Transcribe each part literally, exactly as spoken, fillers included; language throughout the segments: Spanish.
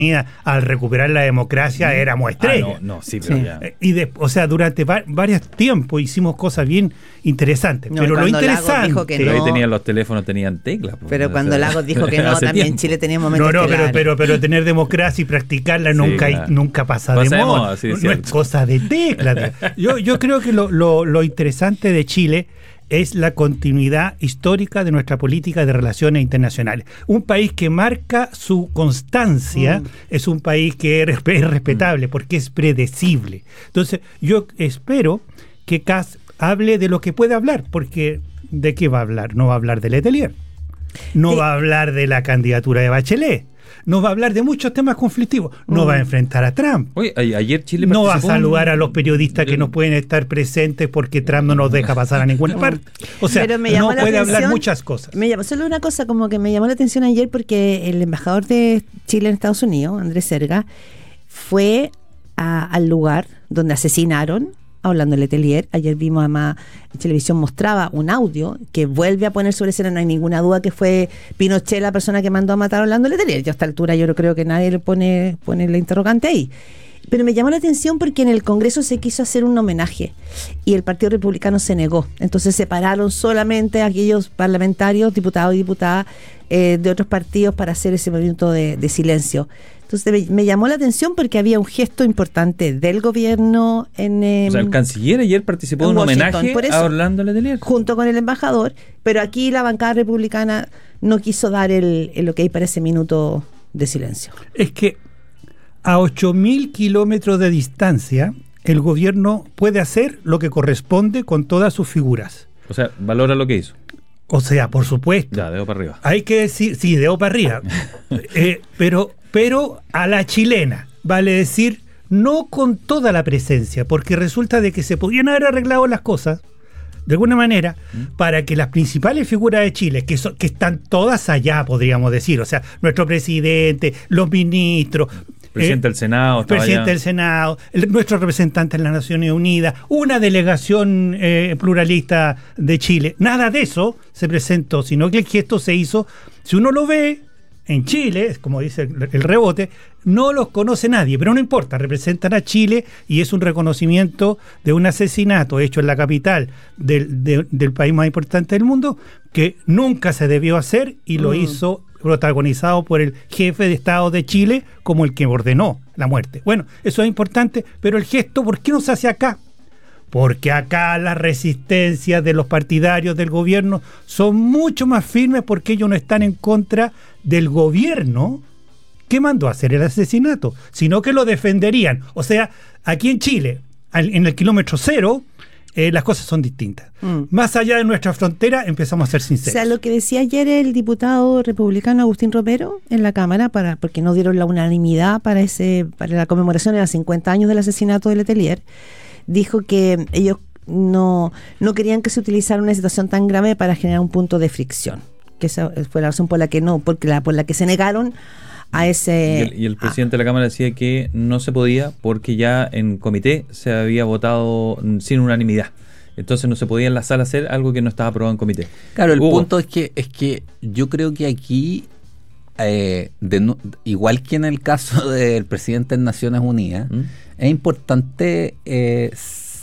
al recuperar la democracia éramos estrellas. Ah, no, no, sí, pero Sí. ya. Y de, o sea, durante va, varios tiempos hicimos cosas bien interesantes. No, pero y lo cuando Lagos interesante. dijo que Pero no. ahí tenían los teléfonos, tenían teclas. pues, Pero o cuando sea, Lagos dijo que no, hace también tiempo. Chile tenía momentos No, no, pero, estelares. pero, pero tener democracia y practicarla Sí, nunca, claro. nunca pasa, Pasa de de moda. moda, sí, no es es cierto. cosa de tecla. yo, yo creo que lo, lo, lo interesante de Chile es la continuidad histórica de nuestra política de relaciones internacionales. Un país que marca su constancia mm. es un país que es respetable mm. porque es predecible. Entonces, yo espero que Kast hable de lo que puede hablar, porque ¿de qué va a hablar? No va a hablar de Letelier, no sí. va a hablar de la candidatura de Bachelet, no va a hablar de muchos temas conflictivos, no mm. va a enfrentar a Trump. Oye, ayer Chile no va a saludar un... a los periodistas que no pueden estar presentes porque Trump no nos deja pasar a ninguna parte. O sea, no puede hablar muchas cosas. Me llamó, solo una cosa, como que me llamó la atención ayer porque el embajador de Chile en Estados Unidos, Andrés Serga, fue a, al lugar donde asesinaron a Orlando Letelier. Ayer vimos, además, en televisión mostraba un audio que vuelve a poner sobre escena. No hay ninguna duda que fue Pinochet la persona que mandó a matar a Orlando Letelier. Yo a esta altura yo creo que nadie le pone, pone la interrogante ahí. Pero me llamó la atención porque en el Congreso se quiso hacer un homenaje y el Partido Republicano se negó. Entonces separaron solamente a aquellos parlamentarios, diputados y diputadas eh, de otros partidos para hacer ese movimiento de, de silencio. Entonces me, me llamó la atención porque había un gesto importante del gobierno en... Eh, o sea, el canciller ayer participó de un homenaje eso, a Orlando Letelier. Junto con el embajador, pero aquí la bancada republicana no quiso dar el, el ok para ese minuto de silencio. Es que a ocho mil kilómetros de distancia el gobierno puede hacer lo que corresponde con todas sus figuras. O sea, valora lo que hizo. O sea, por supuesto. Ya, dedo para arriba. Hay que decir, sí, dedo para arriba. eh, pero, pero a la chilena, vale decir, no con toda la presencia, porque resulta de que se podían haber arreglado las cosas de alguna manera ¿Mm? para que las principales figuras de Chile, que, so, que están todas allá, podríamos decir, o sea, nuestro presidente, los ministros, presidente eh, del Senado, presidente allá. del Senado, el, nuestro representante en las Naciones Unidas, una delegación eh, pluralista de Chile, nada de eso se presentó, sino que el gesto se hizo, si uno lo ve en Chile, como dice el, el rebote, no los conoce nadie, pero no importa, representan a Chile y es un reconocimiento de un asesinato hecho en la capital del, de, del país más importante del mundo, que nunca se debió hacer y lo mm. hizo protagonizado por el jefe de Estado de Chile como el que ordenó la muerte. Bueno, eso es importante, pero el gesto, ¿por qué no se hace acá? Porque acá las resistencias de los partidarios del gobierno son mucho más firmes porque ellos no están en contra del gobierno que mandó a hacer el asesinato, sino que lo defenderían. O sea, aquí en Chile, en el kilómetro cero, eh, las cosas son distintas. Mm. Más allá de nuestra frontera, empezamos a ser sinceros. O sea, lo que decía ayer el diputado republicano Agustín Romero en la Cámara, para porque no dieron la unanimidad para, ese, para la conmemoración de los cincuenta años del asesinato de Letelier, dijo que ellos no, no querían que se utilizara una situación tan grave para generar un punto de fricción, que esa fue la razón por la que no, porque la, por la que se negaron a ese... Y el, y el presidente a, de la Cámara decía que no se podía porque ya en comité se había votado sin unanimidad. Entonces no se podía en la sala hacer algo que no estaba aprobado en comité. Claro, el Hugo. punto es que es que yo creo que aquí, eh, de, igual que en el caso del presidente de Naciones Unidas, ¿Mm? es importante eh,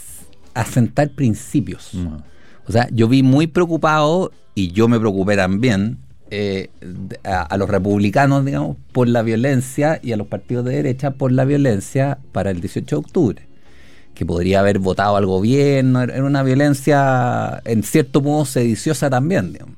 asentar principios. ¿Mm? O sea, yo vi muy preocupado, y yo me preocupé también, eh, a, a los republicanos, digamos, por la violencia, y a los partidos de derecha por la violencia para el dieciocho de octubre, que podría haber votado al gobierno. Era una violencia en cierto modo sediciosa también, digamos.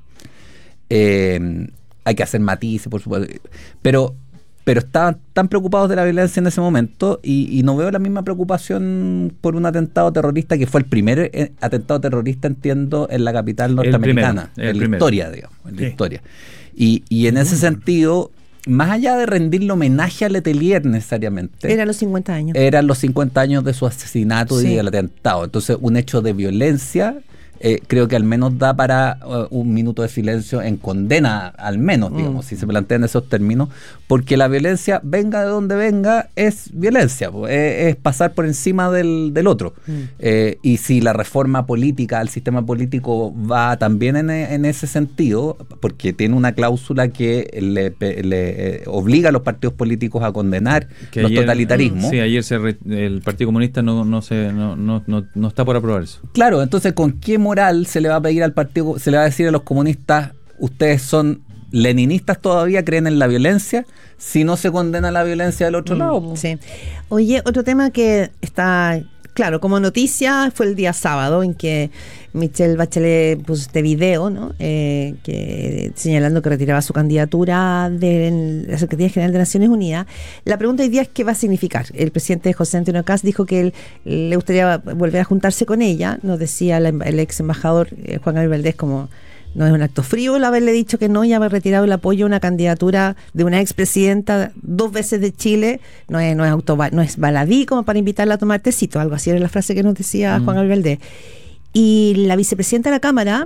Eh, hay que hacer matices, por supuesto, pero pero estaban tan preocupados de la violencia en ese momento, y, y no veo la misma preocupación por un atentado terrorista que fue el primer eh, atentado terrorista, entiendo, en la capital norteamericana, el primero, el en la primero. historia, digamos, en Sí. la historia. Y, y en ese sentido, más allá de rendirle homenaje a Letelier necesariamente, eran los cincuenta años. Eran los cincuenta años de su asesinato Sí. y del atentado. Entonces, un hecho de violencia eh, creo que al menos da para uh, un minuto de silencio en condena, al menos, digamos, mm. si se plantean esos términos, porque la violencia, venga de donde venga, es violencia, pues, es, es pasar por encima del, del otro. Mm. Eh, y si la reforma política al sistema político va también en, en ese sentido, porque tiene una cláusula que le, le eh, obliga a los partidos políticos a condenar que los ayer, totalitarismos. Sí, ayer se re, el Partido Comunista no, no, se, no, no, no, no está por aprobar eso. Claro, entonces, ¿con qué moral se le va a pedir al partido, se le va a decir a los comunistas, ustedes son leninistas todavía, creen en la violencia, si no se condena la violencia del otro mm, lado? Sí. Oye, otro tema que está... Claro, como noticia fue el día sábado en que Michelle Bachelet puso este video, ¿no? Eh, que, señalando que retiraba su candidatura de la Secretaría General de Naciones Unidas. La pregunta hoy día es qué va a significar. El presidente José Antonio Kast dijo que él le gustaría volver a juntarse con ella. Nos decía la, el ex embajador eh, Juan Gabriel Valdés como... No es un acto frívolo haberle dicho que no y haber retirado el apoyo a una candidatura de una expresidenta dos veces de Chile. No es, no es, auto, no es baladí como para invitarla a tomar tecito. Algo así era la frase que nos decía mm. Juan Gabriel Valdés. Y la vicepresidenta de la Cámara,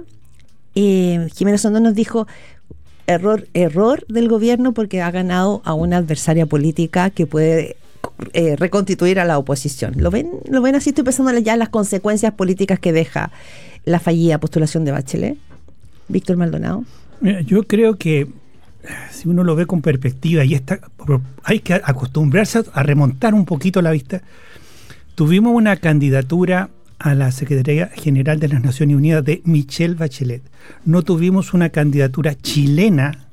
eh, Jimena Sondón, nos dijo: error, error del gobierno porque ha ganado a una adversaria política que puede eh, reconstituir a la oposición. ¿Lo ven? ¿Lo ven así? Estoy pensando ya en las consecuencias políticas que deja la fallida postulación de Bachelet. Víctor Maldonado. Yo creo que si uno lo ve con perspectiva y está, hay que acostumbrarse a remontar un poquito la vista. Tuvimos una candidatura a la Secretaría General de las Naciones Unidas de Michelle Bachelet. No tuvimos una candidatura chilena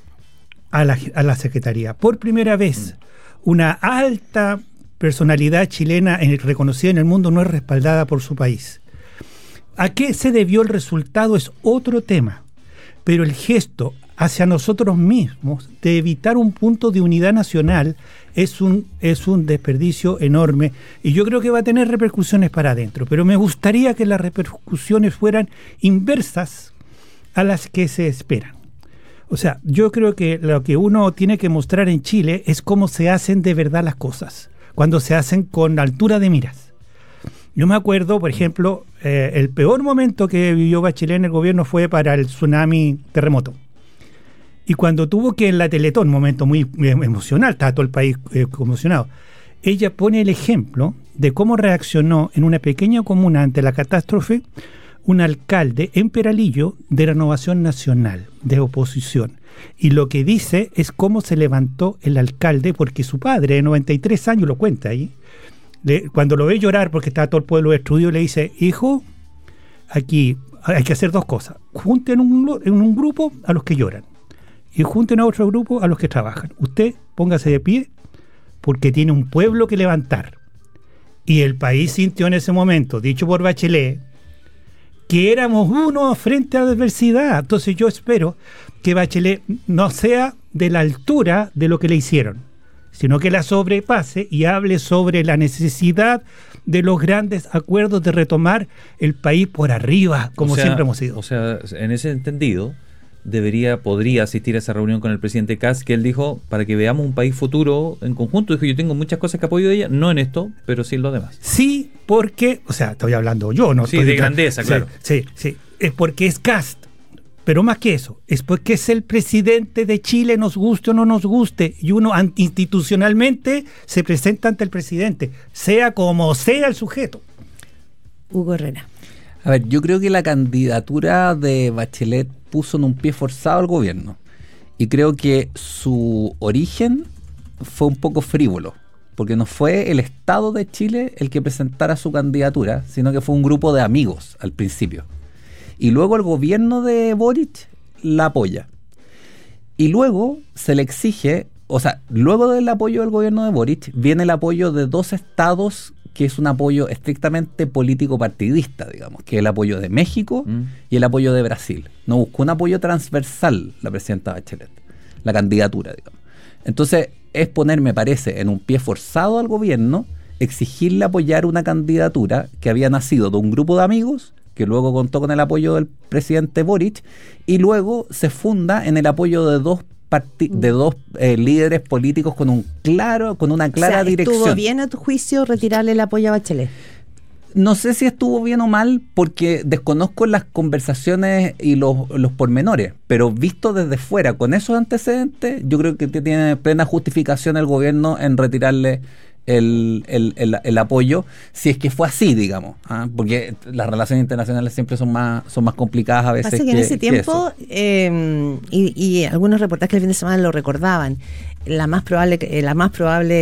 a la, a la Secretaría. Por primera vez, una alta personalidad chilena en, reconocida en el mundo no es respaldada por su país. ¿A qué se debió el resultado? Es otro tema, pero el gesto hacia nosotros mismos de evitar un punto de unidad nacional es un, es un desperdicio enorme y yo creo que va a tener repercusiones para adentro, pero me gustaría que las repercusiones fueran inversas a las que se esperan. O sea, yo creo que lo que uno tiene que mostrar en Chile es cómo se hacen de verdad las cosas, cuando se hacen con altura de miras. Yo me acuerdo, por ejemplo, eh, el peor momento que vivió Bachelet en el gobierno fue para el tsunami terremoto. Y cuando tuvo que en la Teletón, un momento muy eh, emocional, estaba todo el país eh, conmocionado, ella pone el ejemplo de cómo reaccionó en una pequeña comuna ante la catástrofe un alcalde en Peralillo de Renovación Nacional, de oposición. Y lo que dice es cómo se levantó el alcalde, porque su padre, de noventa y tres años, lo cuenta ahí, Le, cuando lo ve llorar porque está todo el pueblo destruido, le dice: hijo, aquí hay que hacer dos cosas. Junten un, en un grupo a los que lloran y junten a otro grupo a los que trabajan. Usted póngase de pie porque tiene un pueblo que levantar. Y el país sintió en ese momento, dicho por Bachelet, que éramos uno frente a la adversidad. Entonces yo espero que Bachelet no sea de la altura de lo que le hicieron, sino que la sobrepase y hable sobre la necesidad de los grandes acuerdos de retomar el país por arriba, como o sea, siempre hemos sido. O sea, en ese entendido, debería, podría asistir a esa reunión con el presidente Kast, que él dijo, para que veamos un país futuro en conjunto. Dijo: yo tengo muchas cosas que apoyo de ella, no en esto, pero sí en lo demás. Sí, porque, o sea, estoy hablando yo, ¿no? Sí, estoy de grandeza, sí, claro. Sí, sí, es porque es Kast. Pero más que eso, es porque es el presidente de Chile, nos guste o no nos guste, y uno institucionalmente se presenta ante el presidente, sea como sea el sujeto. Hugo Herrera. A ver, yo creo que la candidatura de Bachelet puso en un pie forzado al gobierno, y creo que su origen fue un poco frívolo, porque no fue el Estado de Chile el que presentara su candidatura, sino que fue un grupo de amigos al principio. Y luego el gobierno de Boric la apoya. Y luego se le exige, o sea, luego del apoyo del gobierno de Boric, viene el apoyo de dos estados, que es un apoyo estrictamente político-partidista, digamos, que es el apoyo de México mm. y el apoyo de Brasil. No buscó un apoyo transversal la presidenta Bachelet, la candidatura, digamos. Entonces, es poner, me parece, en un pie forzado al gobierno, exigirle apoyar una candidatura que había nacido de un grupo de amigos, que luego contó con el apoyo del presidente Boric, y luego se funda en el apoyo de dos parti- de dos eh, líderes políticos con un claro, con una clara o sea, dirección. ¿Estuvo bien a tu juicio retirarle el apoyo a Bachelet? No sé si estuvo bien o mal porque desconozco las conversaciones y los, los pormenores, pero visto desde fuera, con esos antecedentes, yo creo que tiene plena justificación el gobierno en retirarle el, el, el, el apoyo, si es que fue así, digamos, ¿ah? Porque las relaciones internacionales siempre son más, son más complicadas a veces. Pasa que, que en ese tiempo, que eh, y, y algunos reportajes el fin de semana lo recordaban, la más probable, la más probable